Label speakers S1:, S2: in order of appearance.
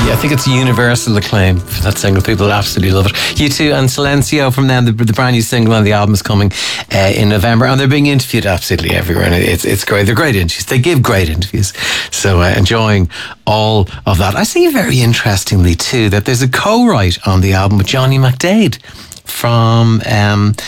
S1: Yeah, I think it's universal acclaim for that single. People absolutely love it. U2 and Silencio from them, the brand new single on the album is coming in November, and they're being interviewed absolutely everywhere, and it's great. They're great interviews. They give great interviews. So enjoying all of that. I see very interestingly too that there's a co-write on the album with Johnny McDaid from